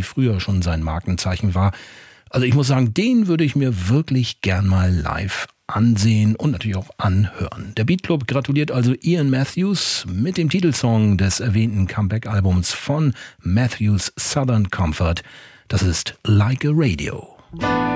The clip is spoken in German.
die früher schon sein Markenzeichen war. Also ich muss sagen, den würde ich mir wirklich gern mal live ansehen und natürlich auch anhören. Der Beat Club gratuliert also Ian Matthews mit dem Titelsong des erwähnten Comeback-Albums von Matthews Southern Comfort. Das ist Like a Radio.